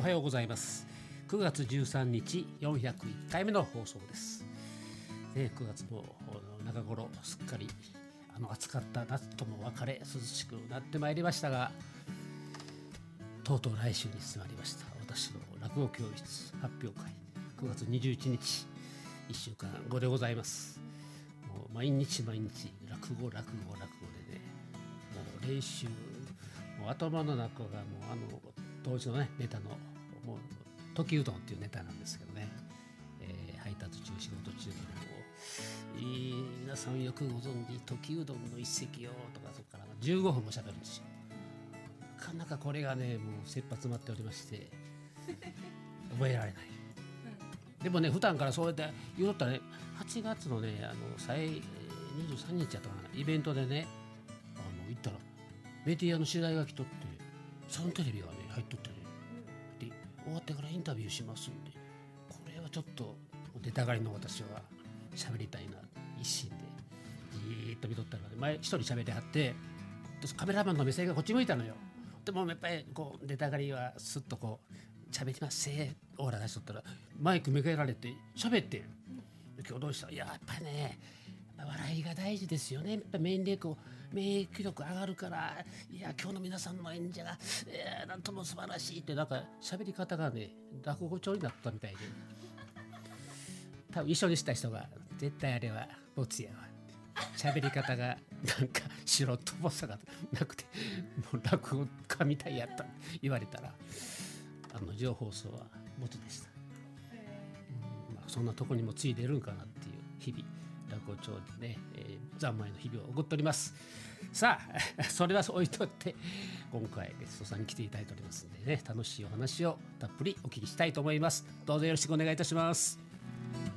はようございます。9月13日401回目の放送です。9月も中頃すっかり暑かった夏とも別れ涼しくなってまいりましたが、とうとう来週に迫りました私の落語教室発表会、9月21日1週間後でございます。もう毎日落語でね、もう練習、もう頭の中がもう当時のねネタのもう時うどんっていうネタなんですけどね、配達中仕事中にも皆さんよくご存知時うどんの一席をとか、そこから15分も喋るんですよ。なかなかこれがねもう切羽詰まっておりまして覚えられない、でもね普段からそうやって言うとったらね、8月のね23日やったかな、イベントでね行ったらメディアの取材が来とって、サンテレビがね入っとってね、で終わってからインタビューしますんで、これはちょっと出たがりの私は喋りたいな一心でじーっと見とったら、ね、前一人喋ってはって、カメラマンの目線がこっち向いたのよ。でもやっぱりこう出たがりはすっとこう喋りますせオーラ出しとったらマイク向けられて喋って、今日どうした？いややっぱりね笑いが大事ですよね。やっぱ免疫力上がるから、いや今日の皆さんの演者が、なんとも素晴らしいって、なんか喋り方がね落語調になったみたいで、多分一緒にした人が絶対あれはボツやわ、喋り方がなんか素人っぽさがなくてもう落語家みたいやった言われたら、情報放送はボツでした。そんなとこにもついてるんかなっていう日々、落語町でね、三昧の日々を送っております。さあそれは置いとって今回ゲストさんに来ていただいておりますんでね、楽しいお話をたっぷりお聞きしたいと思います。どうぞよろしくお願いいたします。